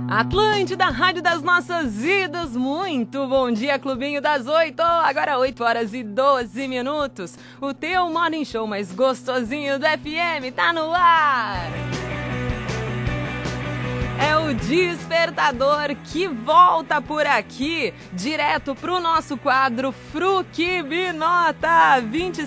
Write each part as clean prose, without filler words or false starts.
Atlântida, Rádio das Nossas Vidas, muito bom dia, Clubinho das 8, agora 8 horas e 12 minutos. O teu Morning Show mais gostosinho do FM tá no ar. É o Despertador que volta por aqui, direto pro nosso quadro Fruque Binota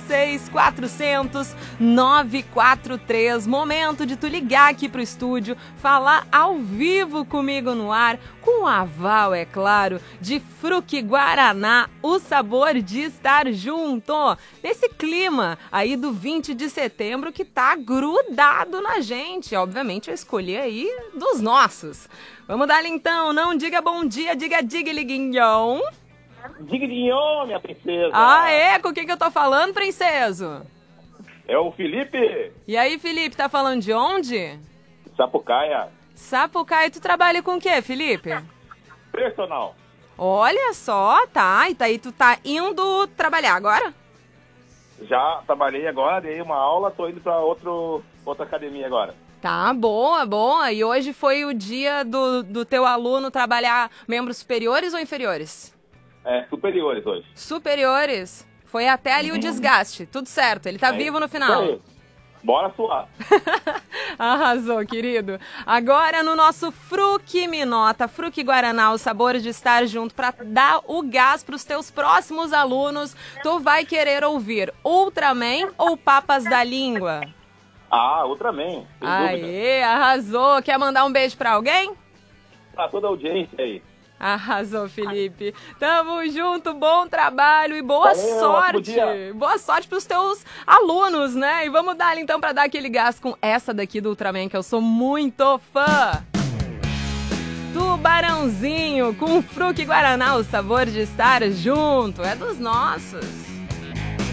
26400-943. Momento de tu ligar aqui pro estúdio, falar ao vivo comigo no ar, com o aval, é claro, de Fruque Guaraná, o sabor de estar junto. Nesse clima aí do 20 de setembro que tá grudado na gente. Obviamente eu escolhi aí dos nossos. Vamos dar então, não diga bom dia, diga liguinhão. Diguinho, minha princesa. Ah, é? Com quem que eu tô falando, princeso? É o Felipe. E aí, Felipe, tá falando de onde? Sapucaia. Sapucaia, tu trabalha com o quê, Felipe? Personal. Olha só, tá, e aí tu tá indo trabalhar agora? Já trabalhei agora, dei uma aula, tô indo pra outra academia agora. Tá, boa, boa. E hoje foi o dia do teu aluno trabalhar membros superiores ou inferiores? Superiores hoje. Superiores. Foi até ali o desgaste. Tudo certo, ele tá vivo no final. Isso aí. Bora suar. Arrasou, querido. Agora no nosso Fruque Minota, Fruque Guaraná, os sabores de estar junto pra dar o gás pros teus próximos alunos. Tu vai querer ouvir Ultraman ou Papas da Língua? Ah, Ultraman, sem dúvida. Aê, arrasou. Quer mandar um beijo pra alguém? Pra toda a audiência aí. Arrasou, Felipe. Tamo junto, bom trabalho e boa sorte. Boa sorte pros teus alunos, né? E vamos dar então pra dar aquele gás com essa daqui do Ultraman, que eu sou muito fã. Tubarãozinho com Fruque Guaraná, o sabor de estar junto. É dos nossos.